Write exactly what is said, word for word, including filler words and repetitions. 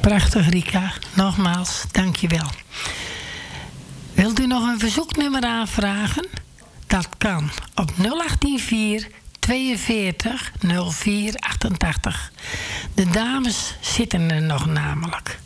Prachtig, Rika. Nogmaals, dank je wel. Wilt u nog een verzoeknummer aanvragen? Dat kan op nul acht vier tweeënveertig nul vier achtentachtig. De dames zitten er nog namelijk.